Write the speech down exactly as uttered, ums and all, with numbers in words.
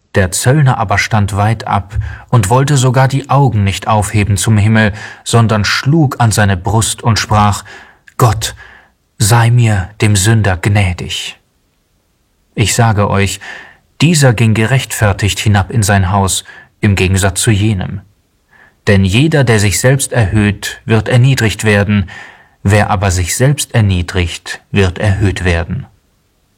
Der Zöllner aber stand weit ab und wollte sogar die Augen nicht aufheben zum Himmel, sondern schlug an seine Brust und sprach: Gott, sei mir, dem Sünder, gnädig. Ich sage euch, dieser ging gerechtfertigt hinab in sein Haus, im Gegensatz zu jenem. Denn jeder, der sich selbst erhöht, wird erniedrigt werden, wer aber sich selbst erniedrigt, wird erhöht werden.